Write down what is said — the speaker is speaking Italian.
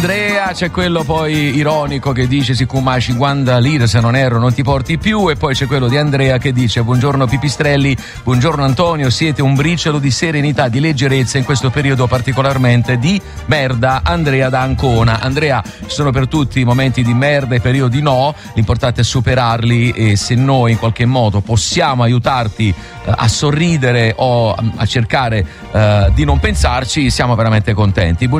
Andrea, c'è quello poi ironico che dice siccome 50 lire se non erro non ti porti più, e poi c'è quello di Andrea che dice buongiorno Pipistrelli, buongiorno Antonio, siete un briciolo di serenità, di leggerezza in questo periodo particolarmente di merda. Andrea da Ancona. Andrea, ci sono per tutti i momenti di merda e periodi no, l'importante è superarli, e se noi in qualche modo possiamo aiutarti a sorridere o a cercare di non pensarci, siamo veramente contenti.